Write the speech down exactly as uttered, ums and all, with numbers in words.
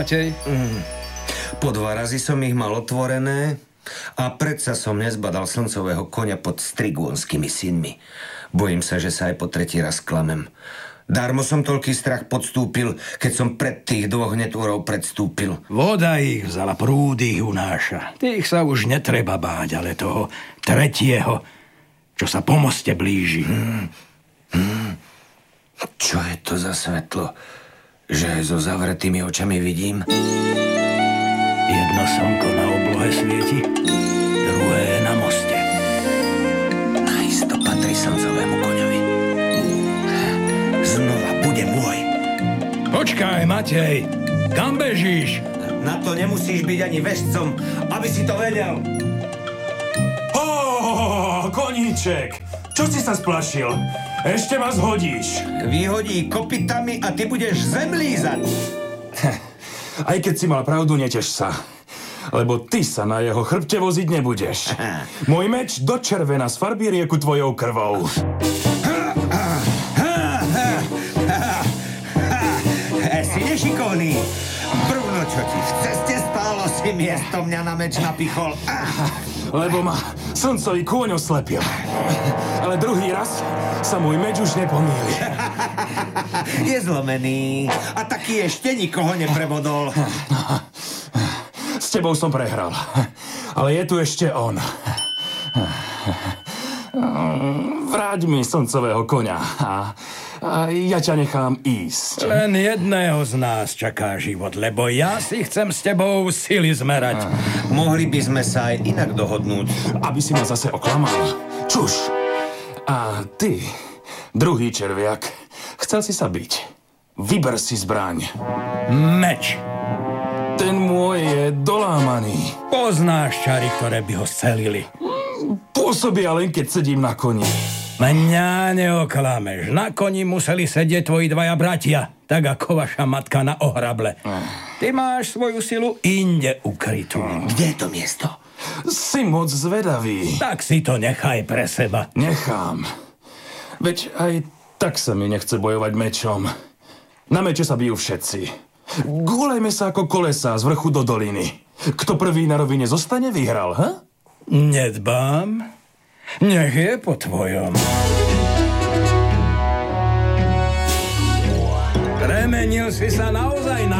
Matej? Mm. Po dva razy som ich mal otvorené a predsa som nezbadal slncového koňa pod strigónskymi synmi. Bojím sa, že sa aj po tretí raz klamem. Darmo som toľký strach podstúpil, keď som pred tých dvoch netvorov predstúpil. Voda ich vzala, prúd ich unáša. Tých sa už netreba báť, ale toho tretieho, čo sa po moste blíži. Hmm. Hmm. Čo je to za svetlo, že so zavretými očami vidím? Jedno slnko na oblohe svieti, druhé na moste. Najisto patrí slncovému koňovi. Znova bude môj. Počkaj, Matej, kam bežíš? Na to nemusíš byť ani veštcom, aby si to vedel. Ó, koníček, čo si sa splašil? Ešte ma zhodíš. Vyhodí kopytami a ty budeš zem lízať. Aj keď si mal pravdu, neteš sa. Lebo ty sa na jeho chrbte voziť nebudeš. Môj meč do červena sfarbí rieku tvojou krvou. Si nešikovný. Brvno, čo ti v ceste stálo, si miesto mňa na meč napichol. Lebo ma slncový kôň oslepil. Ale druhý raz sa môj meč už nepomýli. Je zlomený. A taký ešte nikoho neprebodol. S tebou som prehral. Ale je tu ešte on. Vráť mi slncového koňa a, a ja ťa nechám ísť. Len jedného z nás čaká život, lebo ja si chcem s tebou sily zmerať. Mohli by sme sa aj inak dohodnúť. Aby si ma zase oklamal. Čuž. A ty, druhý červiak, chcel si sa byť. Vyber si zbraň. Meč. Ten môj je dolámaný. Poznáš čary, ktoré by ho scelili. Pôsobia len, keď sedím na koni. Mňa neoklameš. Na koni museli sedieť tvoji dvaja bratia, tak ako vaša matka na ohrable. Ty máš svoju silu inde ukrytú. Kde je to miesto? Si moc zvedavý. Tak si to nechaj pre seba. Nechám. Veď aj tak sa mi nechce bojovať mečom. Na meče sa bijú všetci. Gúlejme sa ako kolesá z vrchu do doliny. Kto prvý na rovine zostane, vyhral, ha? Nedbám. Nech je po tvojom. Premenil si sa naozaj na